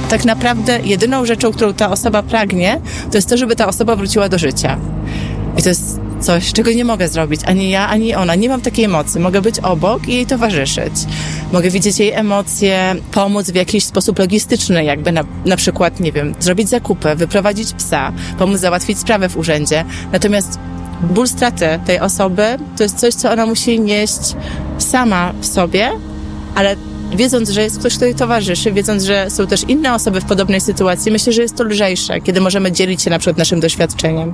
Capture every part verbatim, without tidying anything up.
tak naprawdę jedyną rzeczą, którą ta osoba pragnie, to jest to, żeby ta osoba wróciła do życia. I to jest coś, czego nie mogę zrobić. Ani ja, ani ona. Nie mam takiej mocy. Mogę być obok i jej towarzyszyć. Mogę widzieć jej emocje, pomóc w jakiś sposób logistyczny, jakby na, na przykład, nie wiem, zrobić zakupy, wyprowadzić psa, pomóc załatwić sprawę w urzędzie. Natomiast ból straty tej osoby to jest coś, co ona musi nieść sama w sobie, ale wiedząc, że jest ktoś, kto jej towarzyszy, wiedząc, że są też inne osoby w podobnej sytuacji, myślę, że jest to lżejsze, kiedy możemy dzielić się na przykład naszym doświadczeniem.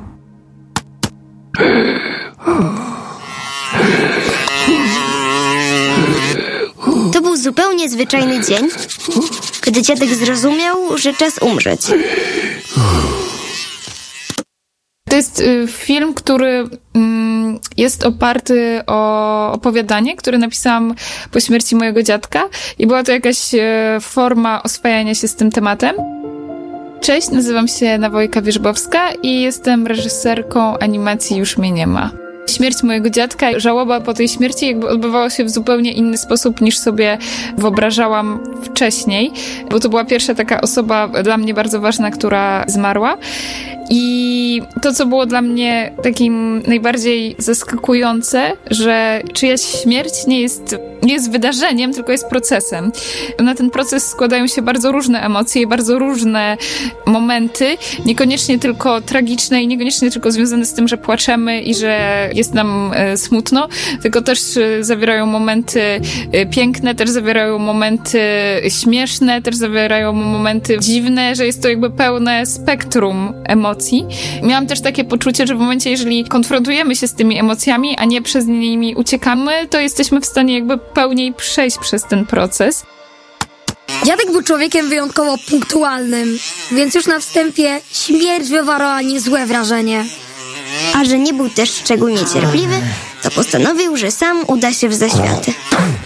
To był zupełnie zwyczajny dzień, kiedy dziadek zrozumiał, że czas umrzeć. To jest y, film, który y, jest oparty o opowiadanie, które napisałam po śmierci mojego dziadka i była to jakaś y, forma oswajania się z tym tematem. Cześć, nazywam się Nawojka Wierzbowska i jestem reżyserką animacji Już mnie nie ma. Śmierć mojego dziadka, żałoba po tej śmierci jakby odbywała się w zupełnie inny sposób niż sobie wyobrażałam wcześniej, bo to była pierwsza taka osoba dla mnie bardzo ważna, która zmarła. I to, co było dla mnie takim najbardziej zaskakujące, że czyjaś śmierć nie jest, nie jest wydarzeniem, tylko jest procesem. Na ten proces składają się bardzo różne emocje i bardzo różne momenty, niekoniecznie tylko tragiczne i niekoniecznie tylko związane z tym, że płaczemy i że jest nam e, smutno, tylko też e, zawierają momenty e, piękne, też zawierają momenty śmieszne, też zawierają momenty dziwne, że jest to jakby pełne spektrum emocji. Miałam też takie poczucie, że w momencie, jeżeli konfrontujemy się z tymi emocjami, a nie przez nimi uciekamy, to jesteśmy w stanie jakby pełniej przejść przez ten proces. Dziadek był człowiekiem wyjątkowo punktualnym, więc już na wstępie śmierć wywarła niezłe wrażenie. A że nie był też szczególnie cierpliwy, to postanowił, że sam uda się w zaświaty.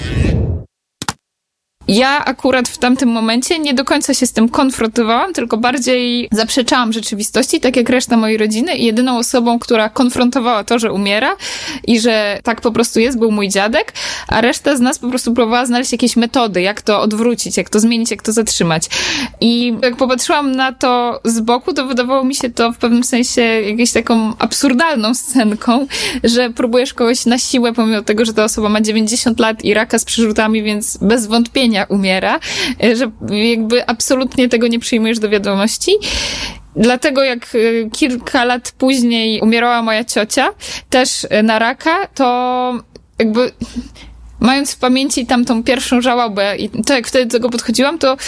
Ja akurat w tamtym momencie nie do końca się z tym konfrontowałam, tylko bardziej zaprzeczałam rzeczywistości, tak jak reszta mojej rodziny i jedyną osobą, która konfrontowała to, że umiera i że tak po prostu jest, był mój dziadek, a reszta z nas po prostu próbowała znaleźć jakieś metody, jak to odwrócić, jak to zmienić, jak to zatrzymać. I jak popatrzyłam na to z boku, to wydawało mi się to w pewnym sensie jakąś taką absurdalną scenką, że próbujesz kogoś na siłę, pomimo tego, że ta osoba ma dziewięćdziesiąt lat i raka z przerzutami, więc bez wątpienia umiera, że jakby absolutnie tego nie przyjmujesz do wiadomości. Dlatego jak kilka lat później umierała moja ciocia, też na raka, to jakby mając w pamięci tamtą pierwszą żałobę i to jak wtedy do tego podchodziłam, to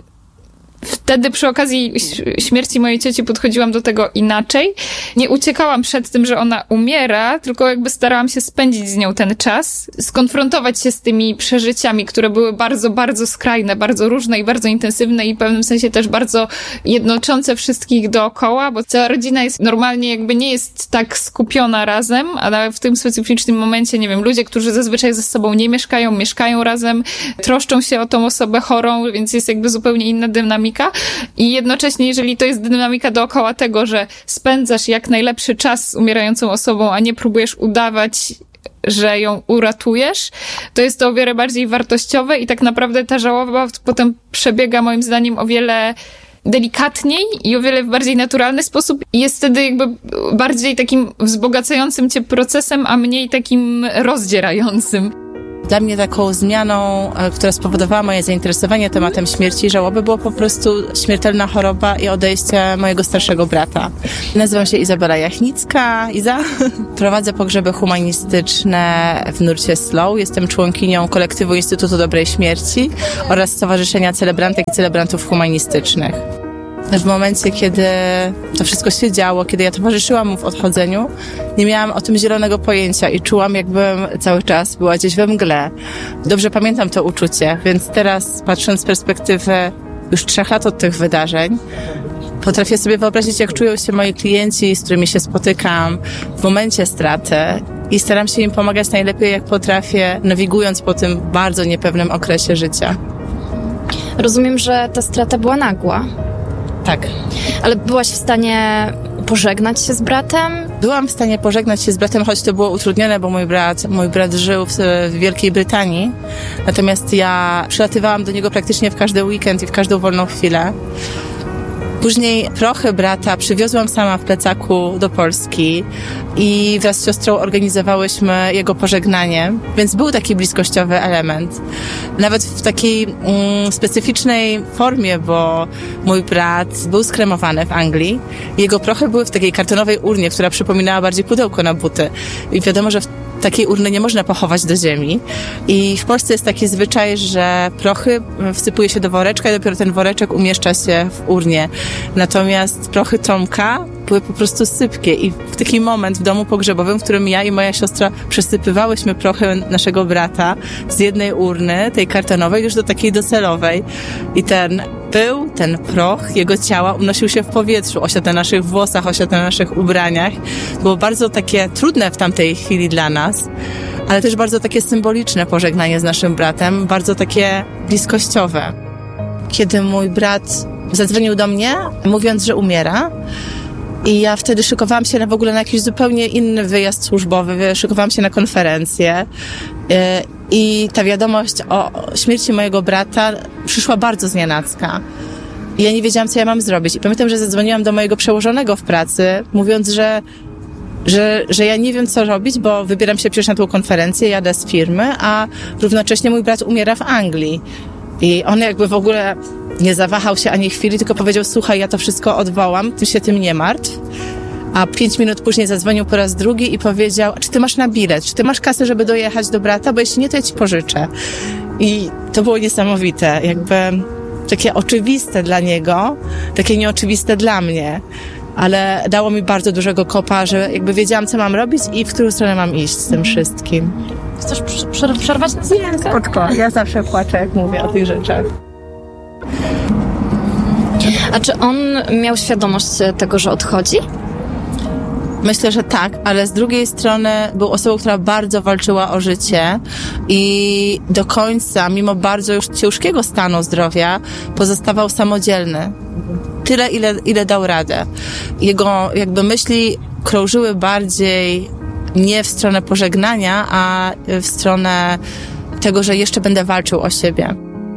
wtedy przy okazji śmierci mojej cioci podchodziłam do tego inaczej. Nie uciekałam przed tym, że ona umiera, tylko jakby starałam się spędzić z nią ten czas, skonfrontować się z tymi przeżyciami, które były bardzo, bardzo skrajne, bardzo różne i bardzo intensywne i w pewnym sensie też bardzo jednoczące wszystkich dookoła, bo cała rodzina jest normalnie jakby nie jest tak skupiona razem, ale w tym specyficznym momencie, nie wiem, ludzie, którzy zazwyczaj ze sobą nie mieszkają, mieszkają razem, troszczą się o tą osobę chorą, więc jest jakby zupełnie inna dynamika. I jednocześnie, jeżeli to jest dynamika dookoła tego, że spędzasz jak najlepszy czas z umierającą osobą, a nie próbujesz udawać, że ją uratujesz, to jest to o wiele bardziej wartościowe i tak naprawdę ta żałoba potem przebiega moim zdaniem o wiele delikatniej i o wiele w bardziej naturalny sposób i jest wtedy jakby bardziej takim wzbogacającym cię procesem, a mniej takim rozdzierającym. Dla mnie taką zmianą, która spowodowała moje zainteresowanie tematem śmierci i żałoby, było po prostu śmiertelna choroba i odejście mojego starszego brata. Nazywam się Izabela Jachnicka, Iza. Prowadzę pogrzeby humanistyczne w nurcie Slow. Jestem członkinią kolektywu Instytutu Dobrej Śmierci oraz Stowarzyszenia Celebrantek i Celebrantów Humanistycznych. W momencie, kiedy to wszystko się działo, kiedy ja towarzyszyłam mu w odchodzeniu, nie miałam o tym zielonego pojęcia i czułam, jakbym cały czas była gdzieś we mgle. Dobrze pamiętam to uczucie, więc teraz, patrząc z perspektywy już trzech lat od tych wydarzeń, potrafię sobie wyobrazić, jak czują się moi klienci, z którymi się spotykam w momencie straty i staram się im pomagać najlepiej, jak potrafię, nawigując po tym bardzo niepewnym okresie życia. Rozumiem, że ta strata była nagła. Tak. Ale byłaś w stanie pożegnać się z bratem? Byłam w stanie pożegnać się z bratem, choć to było utrudnione, bo mój brat, mój brat żył w, w Wielkiej Brytanii. Natomiast ja przylatywałam do niego praktycznie w każdy weekend i w każdą wolną chwilę. Później prochy brata przywiozłam sama w plecaku do Polski i wraz z siostrą organizowałyśmy jego pożegnanie, więc był taki bliskościowy element. Nawet w takiej mm, specyficznej formie, bo mój brat był skremowany w Anglii. Jego prochy były w takiej kartonowej urnie, która przypominała bardziej pudełko na buty. I wiadomo, że w takiej urny nie można pochować do ziemi. I w Polsce jest taki zwyczaj, że prochy wsypuje się do woreczka i dopiero ten woreczek umieszcza się w urnie. Natomiast prochy Tomka były po prostu sypkie i w taki moment w domu pogrzebowym, w którym ja i moja siostra przesypywałyśmy prochy naszego brata z jednej urny, tej kartonowej, już do takiej docelowej. I ten pył, ten proch jego ciała unosił się w powietrzu, osiadł na naszych włosach, osiadł na naszych ubraniach. Było bardzo takie trudne w tamtej chwili dla nas, ale też bardzo takie symboliczne pożegnanie z naszym bratem, bardzo takie bliskościowe. Kiedy mój brat zadzwonił do mnie, mówiąc, że umiera, i ja wtedy szykowałam się na w ogóle na jakiś zupełnie inny wyjazd służbowy, szykowałam się na konferencję i ta wiadomość o śmierci mojego brata przyszła bardzo znienacka. I ja nie wiedziałam, co ja mam zrobić. I pamiętam, że zadzwoniłam do mojego przełożonego w pracy, mówiąc, że, że, że ja nie wiem, co robić, bo wybieram się przecież na tą konferencję, jadę z firmy, a równocześnie mój brat umiera w Anglii. I on jakby w ogóle nie zawahał się ani chwili, tylko powiedział: słuchaj, ja to wszystko odwołam, ty się tym nie martw. A pięć minut później zadzwonił po raz drugi i powiedział: czy ty masz na bilet, czy ty masz kasę, żeby dojechać do brata, bo jeśli nie, to ja ci pożyczę. I to było niesamowite, jakby takie oczywiste dla niego, takie nieoczywiste dla mnie, ale dało mi bardzo dużego kopa, że jakby wiedziałam, co mam robić i w którą stronę mam iść z tym wszystkim. Chcesz przer- przerwać na sekundkę? Spoko, ja zawsze płaczę, jak mówię o tych rzeczach. A czy on miał świadomość tego, że odchodzi? Myślę, że tak, ale z drugiej strony był osobą, która bardzo walczyła o życie i do końca, mimo bardzo już ciężkiego stanu zdrowia, pozostawał samodzielny. Tyle, ile, ile dał radę. Jego jakby myśli krążyły bardziej nie w stronę pożegnania, a w stronę tego, że jeszcze będę walczył o siebie.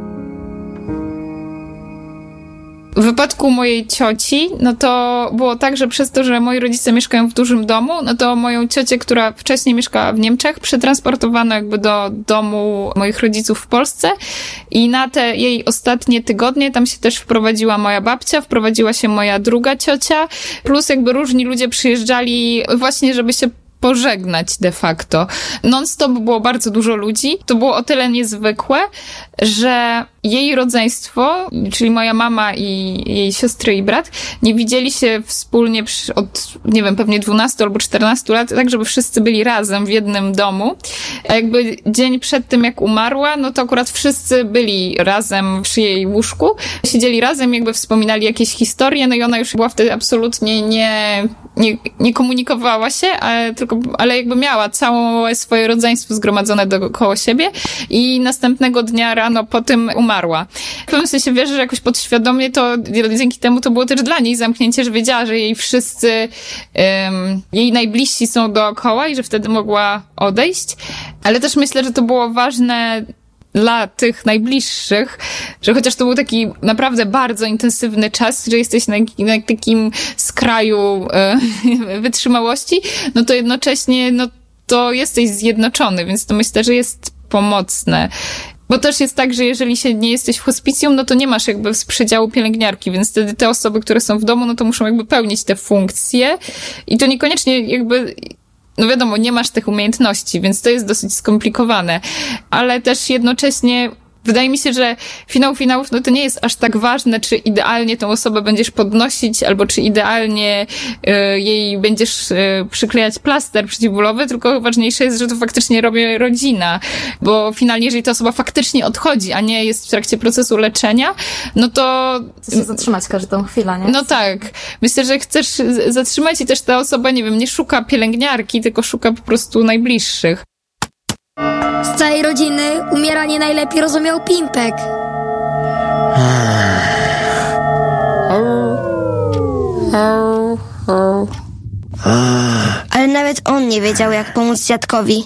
W wypadku mojej cioci, no to było tak, że przez to, że moi rodzice mieszkają w dużym domu, no to moją ciocię, która wcześniej mieszkała w Niemczech, przetransportowano jakby do domu moich rodziców w Polsce i na te jej ostatnie tygodnie tam się też wprowadziła moja babcia, wprowadziła się moja druga ciocia, plus jakby różni ludzie przyjeżdżali właśnie, żeby się pożegnać de facto. Non-stop było bardzo dużo ludzi. To było o tyle niezwykłe, że jej rodzeństwo, czyli moja mama i jej siostry i brat, nie widzieli się wspólnie od, nie wiem, pewnie dwunastu albo czternastu lat, tak żeby wszyscy byli razem w jednym domu. A jakby dzień przed tym, jak umarła, no to akurat wszyscy byli razem przy jej łóżku. Siedzieli razem, jakby wspominali jakieś historie, no i ona już była wtedy absolutnie nie, nie, nie komunikowała się, ale, tylko, ale jakby miała całe swoje rodzeństwo zgromadzone dookoła siebie i następnego dnia rano po tym umarła. W pewnym sensie wierzę, że jakoś podświadomie to dzięki temu to było też dla niej zamknięcie, że wiedziała, że jej wszyscy, um, jej najbliżsi są dookoła i że wtedy mogła odejść. Ale też myślę, że to było ważne dla tych najbliższych, że chociaż to był taki naprawdę bardzo intensywny czas, że jesteś na, na takim skraju e, wytrzymałości, no to jednocześnie no to jesteś zjednoczony, więc to myślę, że jest pomocne. Bo też jest tak, że jeżeli się nie jesteś w hospicjum, no to nie masz jakby z przedziału pielęgniarki, więc wtedy te osoby, które są w domu, no to muszą jakby pełnić te funkcje i to niekoniecznie jakby, no wiadomo, nie masz tych umiejętności, więc to jest dosyć skomplikowane, ale też jednocześnie wydaje mi się, że finał finałów, no to nie jest aż tak ważne, czy idealnie tą osobę będziesz podnosić, albo czy idealnie y, jej będziesz y, przyklejać plaster przeciwbólowy, tylko ważniejsze jest, że to faktycznie robi rodzina, bo finalnie, jeżeli ta osoba faktycznie odchodzi, a nie jest w trakcie procesu leczenia, no to... Chcesz się zatrzymać każdą chwilę, nie? No tak. Myślę, że chcesz zatrzymać i też ta osoba, nie wiem, nie szuka pielęgniarki, tylko szuka po prostu najbliższych. Z całej rodziny umieranie najlepiej rozumiał Pimpek. nie wiedział, jak pomóc dziadkowi.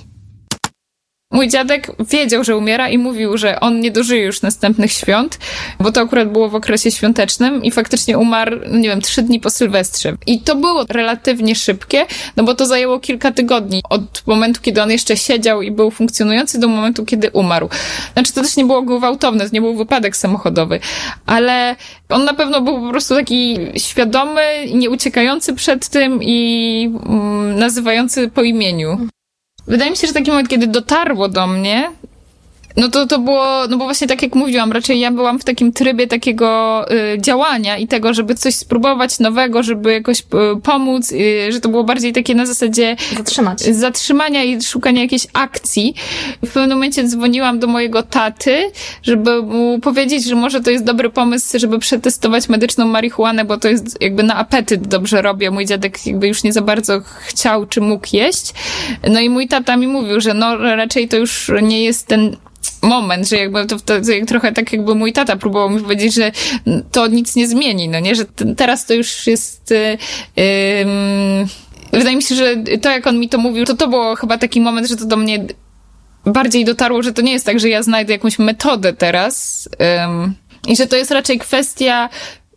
Mój dziadek wiedział, że umiera i mówił, że on nie dożyje już następnych świąt, bo to akurat było w okresie świątecznym i faktycznie umarł, nie wiem, trzy dni po Sylwestrze. I to było relatywnie szybkie, no bo to zajęło kilka tygodni od momentu, kiedy on jeszcze siedział i był funkcjonujący, do momentu, kiedy umarł. Znaczy, to też nie było gwałtowne, to nie był wypadek samochodowy, ale on na pewno był po prostu taki świadomy i nie uciekający przed tym i mm, nazywający po imieniu. Wydaje mi się, że taki moment, kiedy dotarło do mnie, no to to było, no bo właśnie tak jak mówiłam, raczej ja byłam w takim trybie takiego y, działania i tego, żeby coś spróbować nowego, żeby jakoś y, pomóc, y, że to było bardziej takie na zasadzie Zatrzymać. zatrzymania i szukania jakiejś akcji. W pewnym momencie dzwoniłam do mojego taty, żeby mu powiedzieć, że może to jest dobry pomysł, żeby przetestować medyczną marihuanę, bo to jest jakby na apetyt dobrze robię. Mój dziadek jakby już nie za bardzo chciał czy mógł jeść. No i mój tata mi mówił, że no raczej to już nie jest ten moment, że jakby to, to, to trochę tak jakby mój tata próbował mi powiedzieć, że to nic nie zmieni, no nie, że t- teraz to już jest yy, wydaje mi się, że to jak on mi to mówił, to to było chyba taki moment, że to do mnie bardziej dotarło, że to nie jest tak, że ja znajdę jakąś metodę teraz yy, i że to jest raczej kwestia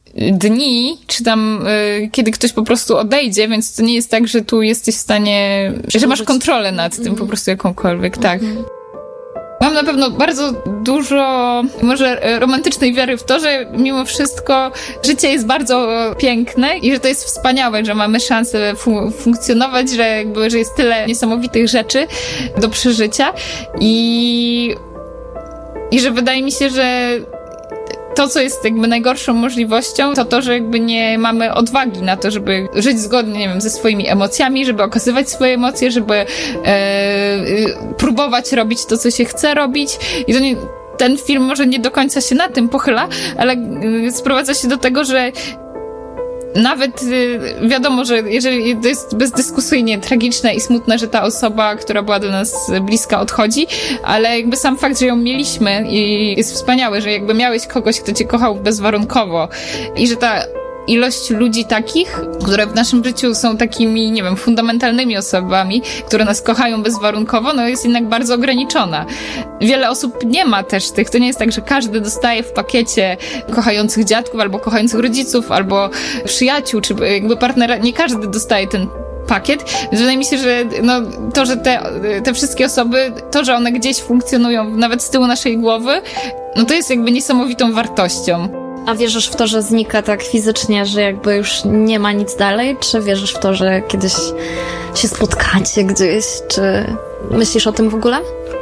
dni, czy tam y, kiedy ktoś po prostu odejdzie, więc to nie jest tak, że tu jesteś w stanie, że masz kontrolę nad tym po prostu jakąkolwiek, tak. Mam na pewno bardzo dużo może romantycznej wiary w to, że mimo wszystko życie jest bardzo piękne i że to jest wspaniałe, że mamy szansę fu- funkcjonować, że jakby, że jest tyle niesamowitych rzeczy do przeżycia i, i że wydaje mi się, że to, co jest jakby najgorszą możliwością, to to, że jakby nie mamy odwagi na to, żeby żyć zgodnie, nie wiem, ze swoimi emocjami, żeby okazywać swoje emocje, żeby e, próbować robić to, co się chce robić. I to nie, ten film może nie do końca się na tym pochyla, ale sprowadza się do tego, że nawet wiadomo, że jeżeli to jest bezdyskusyjnie tragiczne i smutne, że ta osoba, która była do nas bliska, odchodzi, ale jakby sam fakt, że ją mieliśmy i jest wspaniały, że jakby miałeś kogoś, kto cię kochał bezwarunkowo i że ta ilość ludzi takich, które w naszym życiu są takimi, nie wiem, fundamentalnymi osobami, które nas kochają bezwarunkowo, no jest jednak bardzo ograniczona. Wiele osób nie ma też tych, to nie jest tak, że każdy dostaje w pakiecie kochających dziadków, albo kochających rodziców, albo przyjaciół, czy jakby partnera, nie każdy dostaje ten pakiet, więc wydaje mi się, że no, to, że te, te wszystkie osoby, to, że one gdzieś funkcjonują nawet z tyłu naszej głowy, no to jest jakby niesamowitą wartością. A wierzysz w to, że znika tak fizycznie, że jakby już nie ma nic dalej? Czy wierzysz w to, że kiedyś się spotkacie gdzieś? Czy myślisz o tym w ogóle?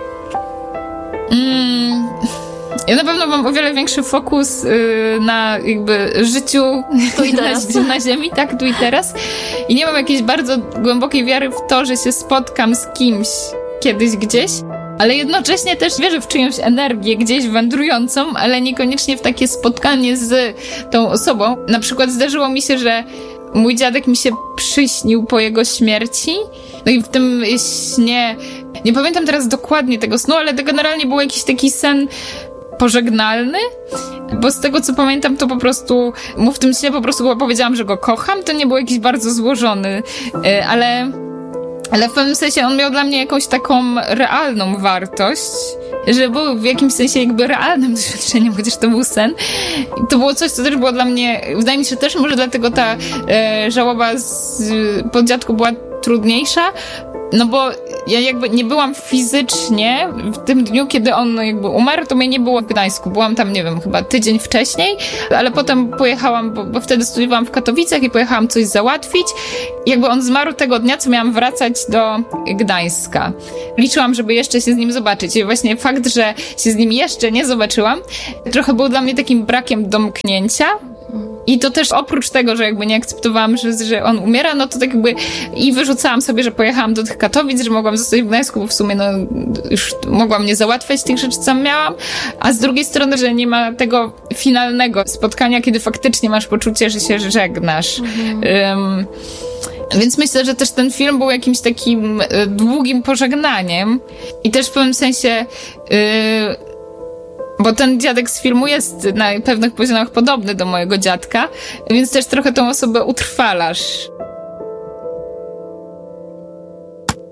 Mm, ja na pewno mam o wiele większy fokus yy, na jakby życiu tu i teraz. na, na ziemi, tak, tu i teraz. I nie mam jakiejś bardzo głębokiej wiary w to, że się spotkam z kimś kiedyś gdzieś. Ale jednocześnie też wierzę w czyjąś energię gdzieś wędrującą, ale niekoniecznie w takie spotkanie z tą osobą. Na przykład zdarzyło mi się, że mój dziadek mi się przyśnił po jego śmierci. No i w tym śnie, nie pamiętam teraz dokładnie tego snu, ale to generalnie był jakiś taki sen pożegnalny, bo z tego co pamiętam, to po prostu mu w tym śnie po prostu powiedziałam, że go kocham. To nie był jakiś bardzo złożony, ale... Ale w pewnym sensie on miał dla mnie jakąś taką realną wartość, że był w jakimś sensie jakby realnym doświadczeniem, chociaż to był sen. I to było coś, co też było dla mnie, wydaje mi się, że też może dlatego ta e, żałoba z, po dziadku była trudniejsza, no bo ja jakby nie byłam fizycznie w tym dniu, kiedy on jakby umarł, to mnie nie było w Gdańsku. Byłam tam, nie wiem, chyba tydzień wcześniej, ale potem pojechałam, bo, bo wtedy studiowałam w Katowicach i pojechałam coś załatwić. Jakby on zmarł tego dnia, co miałam wracać do Gdańska. Liczyłam, żeby jeszcze się z nim zobaczyć. I właśnie fakt, że się z nim jeszcze nie zobaczyłam, trochę był dla mnie takim brakiem domknięcia. I to też oprócz tego, że jakby nie akceptowałam, że, że on umiera, no to tak jakby i wyrzucałam sobie, że pojechałam do tych Katowic, że mogłam zostać w Gdańsku, bo w sumie no już mogłam nie załatwiać tych rzeczy, co miałam, a z drugiej strony, że nie ma tego finalnego spotkania, kiedy faktycznie masz poczucie, że się żegnasz. Mhm. Um, Więc myślę, że też ten film był jakimś takim y, długim pożegnaniem i też w pewnym sensie y, bo ten dziadek z filmu jest na pewnych poziomach podobny do mojego dziadka, więc też trochę tą osobę utrwalasz.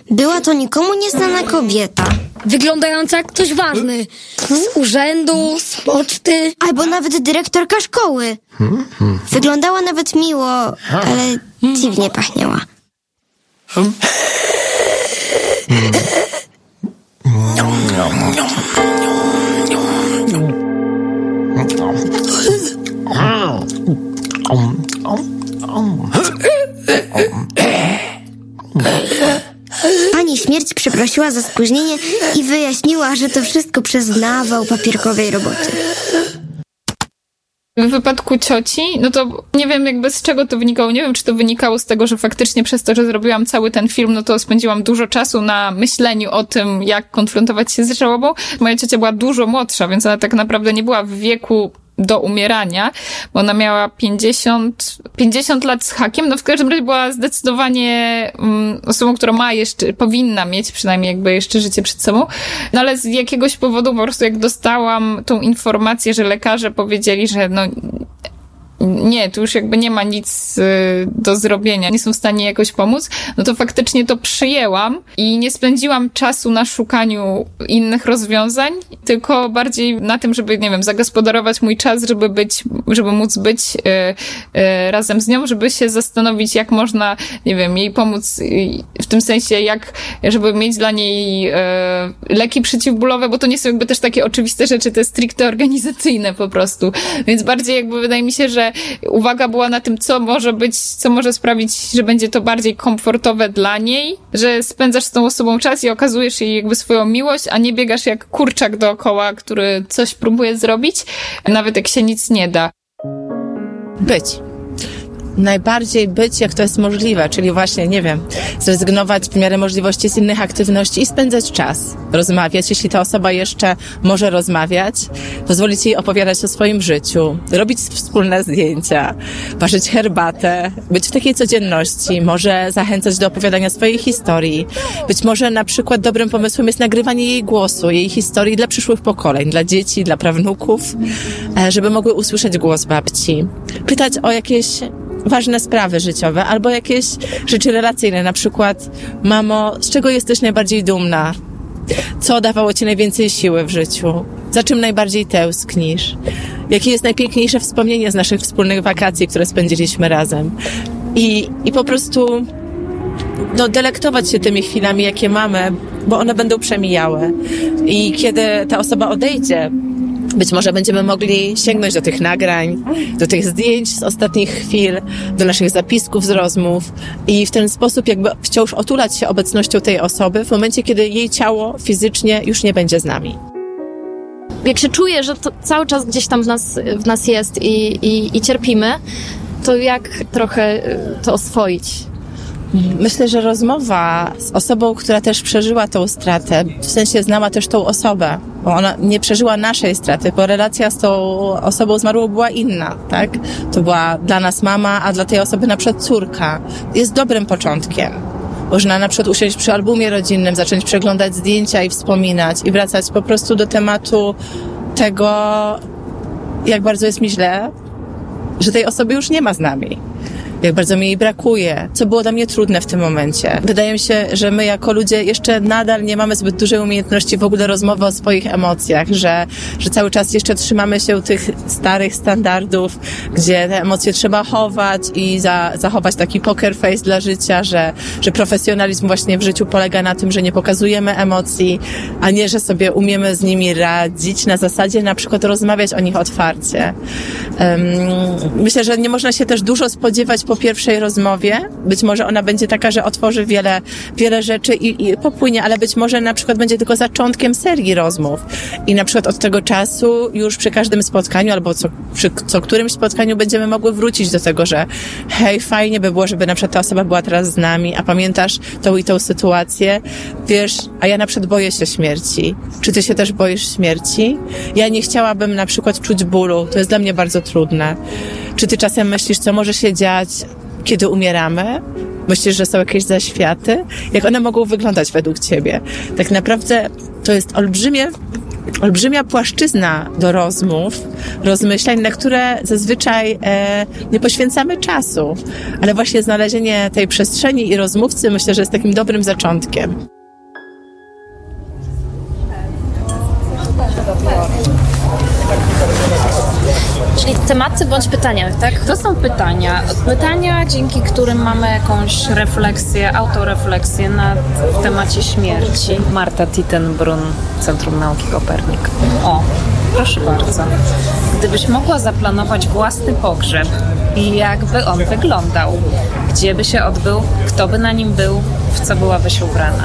Była to nikomu nieznana kobieta. Wyglądająca jak ktoś ważny. Z urzędu, z poczty. Albo nawet dyrektorka szkoły. Wyglądała nawet miło, ale dziwnie pachniała. Pani śmierć przeprosiła za spóźnienie i wyjaśniła, że to wszystko przez nawał papierkowej roboty. W wypadku cioci, no to nie wiem jakby z czego to wynikało. Nie wiem, czy to wynikało z tego, że faktycznie przez to, że zrobiłam cały ten film, no to spędziłam dużo czasu na myśleniu o tym, jak konfrontować się z żałobą. Moja ciocia była dużo młodsza, więc ona tak naprawdę nie była w wieku do umierania, bo ona miała pięćdziesiąt, pięćdziesiąt lat z hakiem, no w każdym razie była zdecydowanie um, osobą, która ma jeszcze, powinna mieć przynajmniej jakby jeszcze życie przed sobą, no ale z jakiegoś powodu po prostu jak dostałam tą informację, że lekarze powiedzieli, że no nie, tu już jakby nie ma nic y, do zrobienia, nie są w stanie jakoś pomóc, no to faktycznie to przyjęłam i nie spędziłam czasu na szukaniu innych rozwiązań, tylko bardziej na tym, żeby, nie wiem, zagospodarować mój czas, żeby być, żeby móc być y, y, razem z nią, żeby się zastanowić, jak można, nie wiem, jej pomóc y, w tym sensie, jak, żeby mieć dla niej y, leki przeciwbólowe, bo to nie są jakby też takie oczywiste rzeczy, to jest stricte organizacyjne po prostu, więc bardziej jakby wydaje mi się, że uwaga była na tym, co może być, co może sprawić, że będzie to bardziej komfortowe dla niej, że spędzasz z tą osobą czas i okazujesz jej jakby swoją miłość, a nie biegasz jak kurczak dookoła, który coś próbuje zrobić, nawet jak się nic nie da. Być. Najbardziej być, jak to jest możliwe, czyli właśnie, nie wiem, zrezygnować w miarę możliwości z innych aktywności i spędzać czas, rozmawiać, jeśli ta osoba jeszcze może rozmawiać, pozwolić jej opowiadać o swoim życiu, robić wspólne zdjęcia, parzyć herbatę, być w takiej codzienności, może zachęcać do opowiadania swojej historii. Być może na przykład dobrym pomysłem jest nagrywanie jej głosu, jej historii dla przyszłych pokoleń, dla dzieci, dla prawnuków, żeby mogły usłyszeć głos babci. Pytać o jakieś ważne sprawy życiowe albo jakieś rzeczy relacyjne, na przykład mamo, z czego jesteś najbardziej dumna? Co dawało ci najwięcej siły w życiu? Za czym najbardziej tęsknisz? Jakie jest najpiękniejsze wspomnienie z naszych wspólnych wakacji, które spędziliśmy razem? I, i po prostu no, delektować się tymi chwilami, jakie mamy, bo one będą przemijały. I kiedy ta osoba odejdzie, być może będziemy mogli sięgnąć do tych nagrań, do tych zdjęć z ostatnich chwil, do naszych zapisków z rozmów i w ten sposób jakby wciąż otulać się obecnością tej osoby w momencie, kiedy jej ciało fizycznie już nie będzie z nami. Jak się czuje, że to cały czas gdzieś tam w nas, w nas jest i, i, i cierpimy, to jak trochę to oswoić? Myślę, że rozmowa z osobą, która też przeżyła tą stratę, w sensie znała też tą osobę, bo ona nie przeżyła naszej straty, bo relacja z tą osobą zmarłą była inna, tak? To była dla nas mama, a dla tej osoby na przykład córka. Jest dobrym początkiem. Można na przykład usiąść przy albumie rodzinnym, zacząć przeglądać zdjęcia i wspominać i wracać po prostu do tematu tego, jak bardzo jest mi źle, że tej osoby już nie ma z nami. Jak bardzo mi jej brakuje, co było dla mnie trudne w tym momencie. Wydaje mi się, że my jako ludzie jeszcze nadal nie mamy zbyt dużej umiejętności w ogóle rozmowy o swoich emocjach, że, że cały czas jeszcze trzymamy się tych starych standardów, gdzie te emocje trzeba chować i za, zachować taki poker face dla życia, że, że profesjonalizm właśnie w życiu polega na tym, że nie pokazujemy emocji, a nie, że sobie umiemy z nimi radzić na zasadzie na przykład rozmawiać o nich otwarcie. Um, myślę, że nie można się też dużo spodziewać po pierwszej rozmowie. Być może ona będzie taka, że otworzy wiele, wiele rzeczy i, i popłynie, ale być może na przykład będzie tylko zaczątkiem serii rozmów. I na przykład od tego czasu już przy każdym spotkaniu albo co, przy co którymś spotkaniu będziemy mogły wrócić do tego, że hej, fajnie by było, żeby na przykład ta osoba była teraz z nami, a pamiętasz tą i tą sytuację? Wiesz, a ja na przykład boję się śmierci. Czy ty się też boisz śmierci? Ja nie chciałabym na przykład czuć bólu. To jest dla mnie bardzo trudne. Czy ty czasem myślisz, co może się dziać, kiedy umieramy? Myślisz, że są jakieś zaświaty? Jak one mogą wyglądać według ciebie? Tak naprawdę to jest olbrzymie olbrzymia płaszczyzna do rozmów, rozmyślań, na które zazwyczaj e, nie poświęcamy czasu. Ale właśnie znalezienie tej przestrzeni i rozmówcy myślę, że jest takim dobrym zaczątkiem. Czyli tematy bądź pytania, tak? To są pytania. Pytania, dzięki którym mamy jakąś refleksję, autorefleksję nad w temacie śmierci. Marta Tittenbrunn, Centrum Nauki Kopernik. O, proszę bardzo. Gdybyś mogła zaplanować własny pogrzeb i jakby on wyglądał, gdzie by się odbył, kto by na nim był, w co byłabyś ubrana?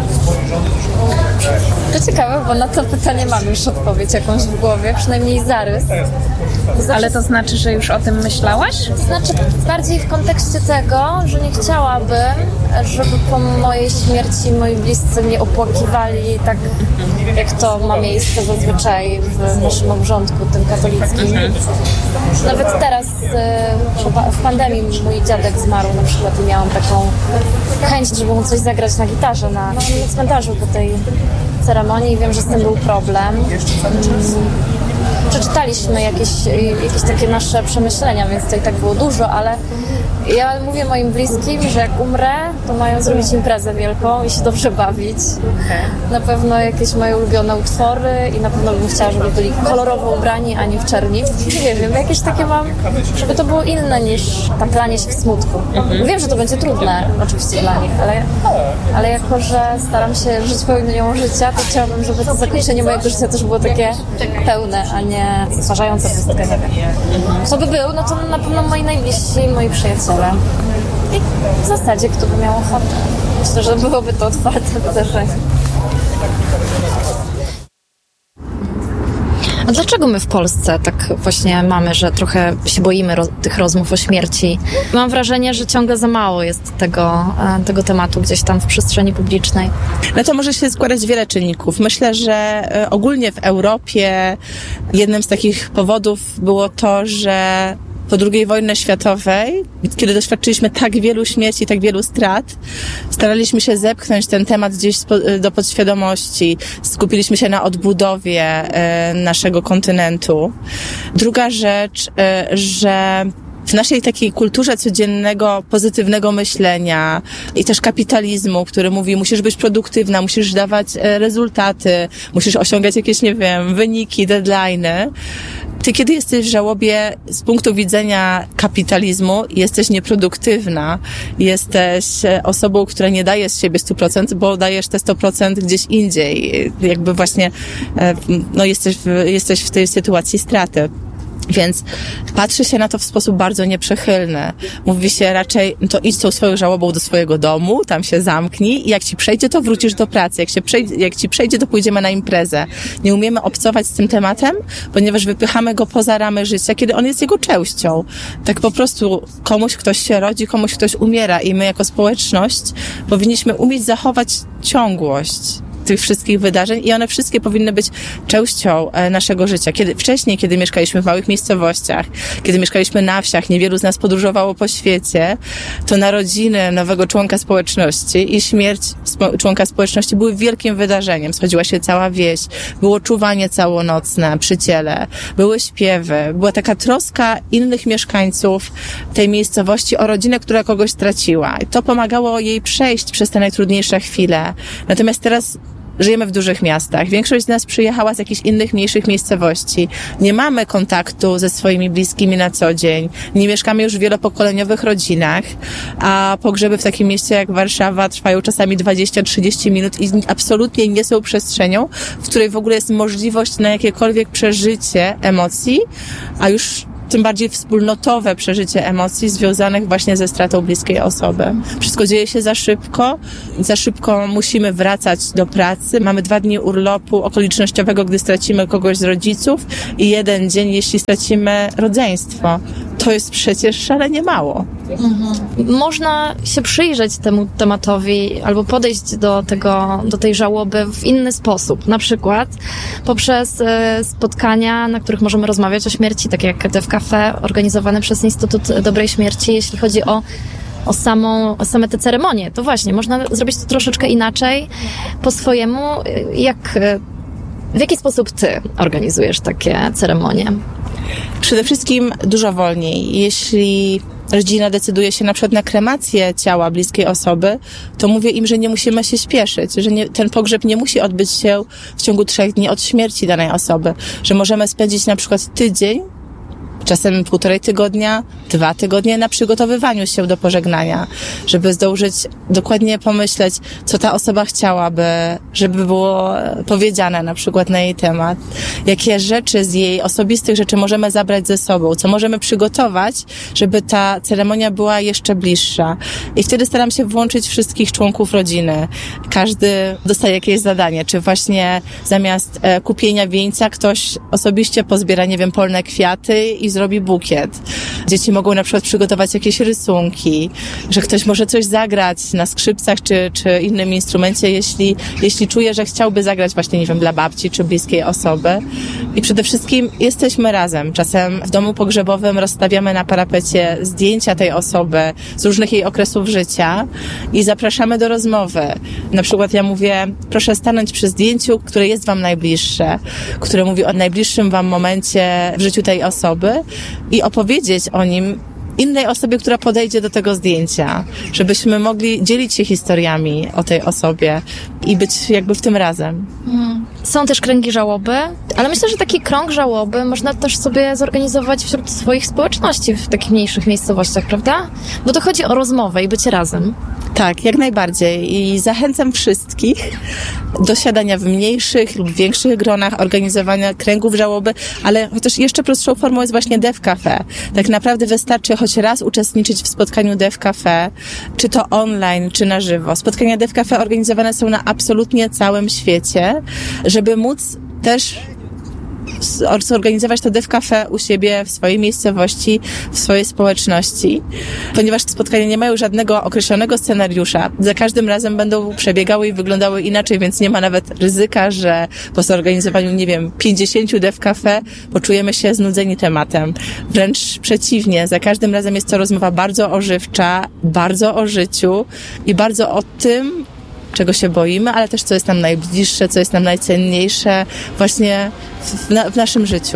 To ciekawe, bo na to pytanie mam już odpowiedź jakąś w głowie, przynajmniej zarys. Zawsze... Ale to znaczy, że już o tym myślałaś? To znaczy bardziej w kontekście tego, że nie chciałabym, żeby po mojej śmierci moi bliscy mnie opłakiwali tak, jak to ma miejsce zazwyczaj w naszym obrządku, tym katolickim. Nawet teraz w pandemii mój dziadek zmarł na przykład i miałam taką chęć, żeby mu coś zagrać na gitarze na, na cmentarzu po tej ceremonii. Wiem, że z tym był problem. Przeczytaliśmy jakieś, jakieś takie nasze przemyślenia, więc to i tak było dużo, ale ja mówię moim bliskim, że jak umrę, to mają zrobić imprezę wielką i się dobrze bawić. Na pewno jakieś moje ulubione utwory i na pewno bym chciała, żeby byli kolorowo ubrani, a nie w czerni. Nie wiem, jakieś takie mam, żeby to było inne niż taplanie się w smutku. Wiem, że to będzie trudne oczywiście dla nich, ale, ale jako, że staram się żyć pełnią życia, to chciałabym, żeby to zakończenie mojego życia też było takie pełne, a nie stwarzające pustkę. Kto by był, no to na pewno moi najbliżsi, moi przyjaciele. I w zasadzie, kto by miał ochotę. Myślę, że byłoby to otwarte wydarzenie. A dlaczego my w Polsce tak właśnie mamy, że trochę się boimy ro- tych rozmów o śmierci? Mam wrażenie, że ciągle za mało jest tego, tego tematu gdzieś tam w przestrzeni publicznej. No to może się składać wiele czynników. Myślę, że ogólnie w Europie jednym z takich powodów było to, że po drugiej wojnie światowej, kiedy doświadczyliśmy tak wielu śmierci, tak wielu strat, staraliśmy się zepchnąć ten temat gdzieś do podświadomości. Skupiliśmy się na odbudowie naszego kontynentu. Druga rzecz, że w naszej takiej kulturze codziennego, pozytywnego myślenia i też kapitalizmu, który mówi, musisz być produktywna, musisz dawać rezultaty, musisz osiągać jakieś, nie wiem, wyniki, deadline'y. Ty, kiedy jesteś w żałobie z punktu widzenia kapitalizmu, jesteś nieproduktywna, jesteś osobą, która nie daje z siebie stu procent, bo dajesz te sto procent gdzieś indziej. Jakby właśnie, no jesteś w, jesteś w tej sytuacji straty. Więc patrzy się na to w sposób bardzo nieprzychylny. Mówi się raczej, to idź z tą swoją żałobą do swojego domu, tam się zamknij i jak ci przejdzie, to wrócisz do pracy. Jak, się przejdzie, jak ci przejdzie, to pójdziemy na imprezę. Nie umiemy obcować z tym tematem, ponieważ wypychamy go poza ramy życia, kiedy on jest jego częścią. Tak po prostu komuś ktoś się rodzi, komuś ktoś umiera i my jako społeczność powinniśmy umieć zachować ciągłość tych wszystkich wydarzeń i one wszystkie powinny być częścią naszego życia. Kiedy, wcześniej, kiedy mieszkaliśmy w małych miejscowościach, kiedy mieszkaliśmy na wsiach, niewielu z nas podróżowało po świecie, to narodziny nowego członka społeczności i śmierć spo, członka społeczności były wielkim wydarzeniem. Schodziła się cała wieś, było czuwanie całonocne przy ciele, były śpiewy, była taka troska innych mieszkańców tej miejscowości o rodzinę, która kogoś straciła. I to pomagało jej przejść przez te najtrudniejsze chwile. Natomiast teraz żyjemy w dużych miastach. Większość z nas przyjechała z jakichś innych, mniejszych miejscowości. Nie mamy kontaktu ze swoimi bliskimi na co dzień. Nie mieszkamy już w wielopokoleniowych rodzinach, a pogrzeby w takim mieście jak Warszawa trwają czasami dwadzieścia trzydzieści minut i absolutnie nie są przestrzenią, w której w ogóle jest możliwość na jakiekolwiek przeżycie emocji, a już tym bardziej wspólnotowe przeżycie emocji związanych właśnie ze stratą bliskiej osoby. Wszystko dzieje się za szybko, za szybko musimy wracać do pracy. Mamy dwa dni urlopu okolicznościowego, gdy stracimy kogoś z rodziców i jeden dzień, jeśli stracimy rodzeństwo. To jest przecież szalenie mało. Mhm. Można się przyjrzeć temu tematowi albo podejść do tego, do tej żałoby w inny sposób. Na przykład poprzez e, spotkania, na których możemy rozmawiać o śmierci, takie jak te w Cafe, organizowane przez Instytut Dobrej Śmierci, jeśli chodzi o o samą, o same te ceremonie. To właśnie, można zrobić to troszeczkę inaczej, po swojemu, jak W jaki sposób ty organizujesz takie ceremonie? Przede wszystkim dużo wolniej. Jeśli rodzina decyduje się na przykład na kremację ciała bliskiej osoby, to mówię im, że nie musimy się śpieszyć, że nie, ten pogrzeb nie musi odbyć się w ciągu trzech dni od śmierci danej osoby, że możemy spędzić na przykład tydzień, czasem półtorej tygodnia, dwa tygodnie na przygotowywaniu się do pożegnania, żeby zdążyć dokładnie pomyśleć, co ta osoba chciałaby, żeby było powiedziane na przykład na jej temat, jakie rzeczy z jej osobistych rzeczy możemy zabrać ze sobą, co możemy przygotować, żeby ta ceremonia była jeszcze bliższa. I wtedy staram się włączyć wszystkich członków rodziny. Każdy dostaje jakieś zadanie, czy właśnie zamiast e, kupienia wieńca ktoś osobiście pozbiera, nie wiem, polne kwiaty i zrobi bukiet. Dzieci mogą na przykład przygotować jakieś rysunki, że ktoś może coś zagrać na skrzypcach czy, czy innym instrumencie, jeśli, jeśli czuje, że chciałby zagrać właśnie, nie wiem, dla babci czy bliskiej osoby. I przede wszystkim jesteśmy razem. Czasem w domu pogrzebowym rozstawiamy na parapecie zdjęcia tej osoby z różnych jej okresów życia i zapraszamy do rozmowy. Na przykład ja mówię, proszę stanąć przy zdjęciu, które jest wam najbliższe, które mówi o najbliższym wam momencie w życiu tej osoby i opowiedzieć o nim innej osobie, która podejdzie do tego zdjęcia, żebyśmy mogli dzielić się historiami o tej osobie i być jakby w tym razem. Hmm. Są też kręgi żałoby, ale myślę, że taki krąg żałoby można też sobie zorganizować wśród swoich społeczności w takich mniejszych miejscowościach, prawda? Bo to chodzi o rozmowę i bycie razem. Tak, jak najbardziej. I zachęcam wszystkich do siadania w mniejszych lub większych gronach, organizowania kręgów żałoby, ale chociaż jeszcze prostszą formą jest właśnie Dev Cafe. Tak naprawdę wystarczy choć raz uczestniczyć w spotkaniu Dev Cafe, czy to online, czy na żywo. Spotkania Dev Cafe organizowane są na absolutnie całym świecie, żeby móc też zorganizować to Dev Cafe u siebie, w swojej miejscowości, w swojej społeczności. Ponieważ te spotkania nie mają żadnego określonego scenariusza, za każdym razem będą przebiegały i wyglądały inaczej, więc nie ma nawet ryzyka, że po zorganizowaniu, nie wiem, pięćdziesięciu Dev Cafe poczujemy się znudzeni tematem. Wręcz przeciwnie, za każdym razem jest to rozmowa bardzo ożywcza, bardzo o życiu i bardzo o tym, czego się boimy, ale też co jest nam najbliższe, co jest nam najcenniejsze właśnie w, na, w naszym życiu.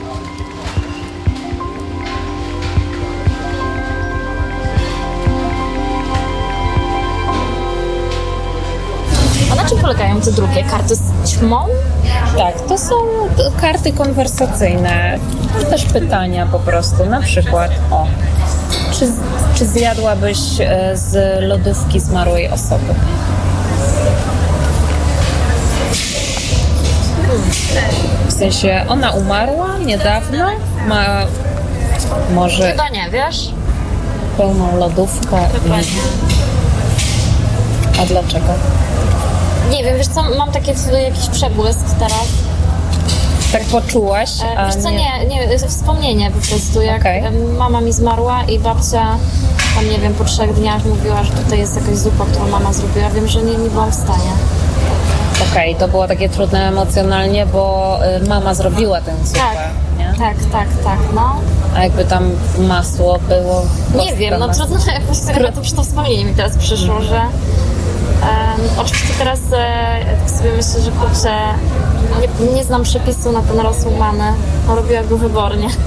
A na czym polegają te drugie karty z ćmą? Tak, to są karty konwersacyjne, też pytania po prostu, na przykład o, czy, czy zjadłabyś z lodówki zmarłej osoby? W sensie, ona umarła niedawno, ma może Chyba nie, wiesz? pełną lodówkę. A dlaczego? Nie wiem, wiesz co, mam taki jakiś przebłysk teraz. Tak poczułaś? E, wiesz co, nie, nie, wspomnienie po prostu, jak okay. mama mi zmarła i babcia tam, nie wiem, po trzech dniach mówiła, że tutaj jest jakaś zupa, którą mama zrobiła. Wiem, że nie, nie byłam w stanie. Okej, okay, to było takie trudne emocjonalnie, bo y, mama zrobiła tę zupę, tak, nie? Tak, tak, tak, no. A jakby tam masło było... Nie wiem, no trudno, jakoś tak, to przy to wspomnienie mi teraz przyszło, że um, oczywiście teraz e, tak sobie myślę, że kurczę, nie, nie znam przepisu na ten rosół mamy, no, robiła go wybornie. e,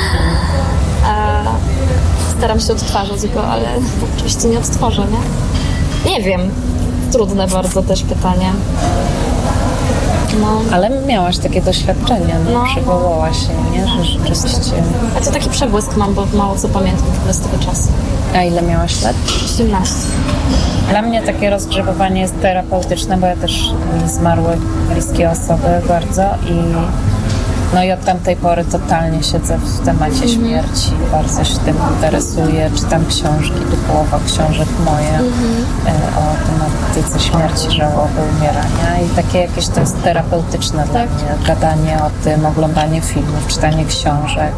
staram się odtwarzać go, ale oczywiście nie odtworzę, nie? Nie wiem. Trudne bardzo też pytanie. No. Ale miałaś takie doświadczenie, no, no. Przywołałaś się, nie? Że rzeczywiście... A to taki przebłysk mam, bo mało co pamiętam z tego czasu. A ile miałaś lat? osiemnaście. Dla mnie takie rozgrzebywanie jest terapeutyczne, bo ja też zmarły bliskie osoby bardzo i no i od tamtej pory totalnie siedzę w temacie mm-hmm. śmierci, bardzo się tym interesuję, czytam książki, tu połowa książek moje mm-hmm. o tematyce śmierci, żałoby, umierania i takie jakieś to jest terapeutyczne tak. dla mnie, gadanie o tym, oglądanie filmów, czytanie książek.